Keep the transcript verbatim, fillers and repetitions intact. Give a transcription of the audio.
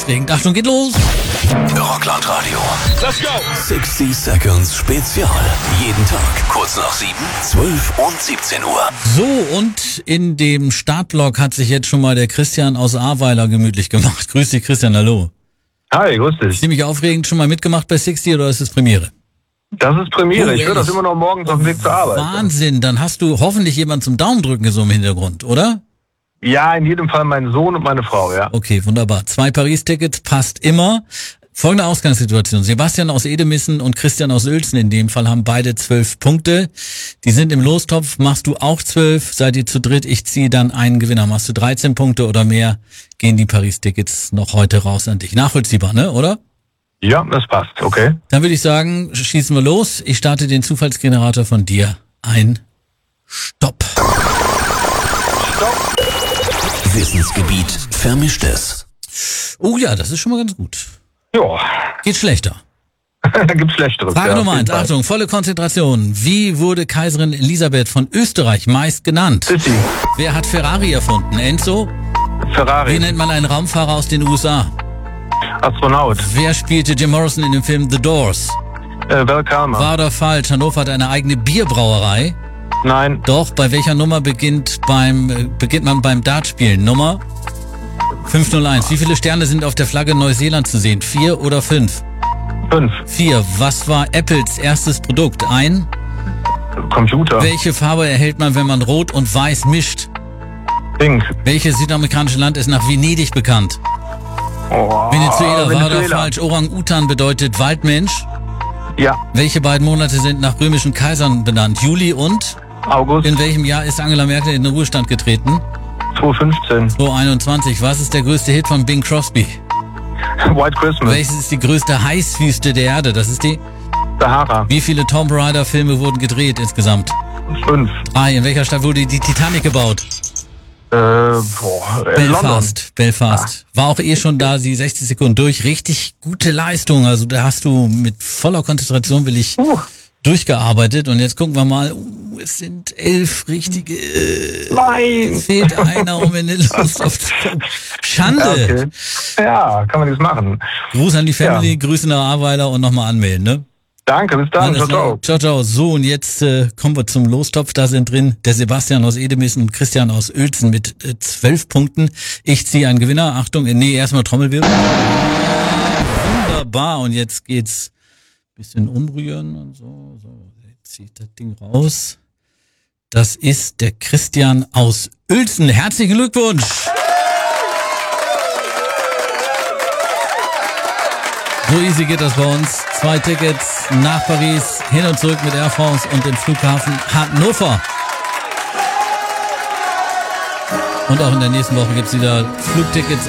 aufregend. Achtung, geht los! Rockland Radio. Let's go! sixty Seconds Spezial. Jeden Tag kurz nach sieben, zwölf und siebzehn Uhr. So, und in dem Startblock hat sich jetzt schon mal der Christian aus Ahrweiler gemütlich gemacht. Grüß dich, Christian, hallo. Hi, grüß dich. Ziemlich aufregend, schon mal mitgemacht bei sixty oder ist es Premiere? Das ist Premiere. Oh, ich höre das immer noch morgens auf dem Weg zur Arbeit. Wahnsinn, dann hast du hoffentlich jemanden zum Daumendrücken so im Hintergrund, oder? Ja, in jedem Fall mein Sohn und meine Frau, ja. Okay, wunderbar. Zwei Paris-Tickets passt immer. Folgende Ausgangssituation. Sebastian aus Edemissen und Christian aus Uelzen in dem Fall haben beide zwölf Punkte. Die sind im Lostopf. Machst du auch zwölf? Seid ihr zu dritt? Ich ziehe dann einen Gewinner. Machst du dreizehn Punkte oder mehr? Gehen die Paris-Tickets noch heute raus an dich. Nachvollziehbar, ne? Oder? Ja, das passt. Okay. Dann würde ich sagen, schießen wir los. Ich starte den Zufallsgenerator von dir. Ein Stopp. Stopp. Wissensgebiet Vermischtes. Oh ja, das ist schon mal ganz gut. Ja. Geht schlechter. Da gibt's Schlechteres. Frage ja, Nummer auf jeden eins, Fall. Achtung, volle Konzentration. Wie wurde Kaiserin Elisabeth von Österreich meist genannt? Sissi. Wer hat Ferrari erfunden? Enzo? Ferrari. Wie nennt man einen Raumfahrer aus den U S A? Astronaut. Wer spielte Jim Morrison in dem Film The Doors? Äh, Val Kilmer. Wahr oder falsch? Hannover hat eine eigene Bierbrauerei. Nein. Doch, bei welcher Nummer beginnt beim äh, beginnt man beim Dartspielen? Nummer fünf null eins. Wie viele Sterne sind auf der Flagge Neuseeland zu sehen? Vier oder fünf? Fünf. Vier. Was war Apples erstes Produkt? Ein. Computer. Welche Farbe erhält man, wenn man Rot und Weiß mischt? Pink. Welches südamerikanische Land ist nach Venedig bekannt? Oh, Venezuela, wahr oder Venezuela. falsch? Orang-Utan bedeutet Waldmensch. Ja. Welche beiden Monate sind nach römischen Kaisern benannt? Juli und? August. In welchem Jahr ist Angela Merkel in den Ruhestand getreten? zwanzig fünfzehn. zweitausendeinundzwanzig. Was ist der größte Hit von Bing Crosby? White Christmas. Welches ist die größte Heißwüste der Erde? Das ist die. Sahara. Wie viele Tomb Raider Filme wurden gedreht insgesamt? Fünf. Drei. In welcher Stadt wurde die Titanic gebaut? Äh, boah, in London. Belfast. Belfast. War auch eh schon da, die sechzig Sekunden durch. Richtig gute Leistung. Also da hast du mit voller Konzentration will ich Uh. durchgearbeitet. Und jetzt gucken wir mal. Uh, es sind elf richtige. Äh, Nein. fehlt einer, um in den Lostopf zu kommen. Schande. Ja, okay. Ja, kann man nichts machen. Gruß an die Family, Ja. Grüße nach Ahrweiler und nochmal anmelden, ne? Danke, bis dann. Alles Ciao, klar. ciao. Ciao, ciao. So, und jetzt äh, kommen wir zum Lostopf. Da sind drin der Sebastian aus Edemissen und Christian aus Uelzen mit äh, zwölf Punkten. Ich ziehe einen Gewinner. Achtung, äh, nee, erstmal Trommelwirbel. Wunderbar. Und jetzt geht's ein bisschen umrühren und so. So, jetzt zieht das Ding raus. Das ist der Christian aus Uelzen. Herzlichen Glückwunsch. So easy geht das bei uns. Zwei Tickets nach Paris, hin und zurück mit Air France und dem Flughafen Hannover. Und auch in der nächsten Woche gibt's wieder Flugtickets